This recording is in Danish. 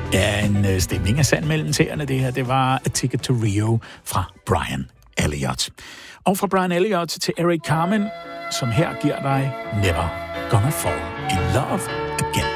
Ja, en stemning af sand mellem tæerne, det her. Det var A Ticket to Rio fra Brian Elliott. Og fra Brian Elliott til Eric Carmen, som her giver dig Never Gonna Fall in Love Again.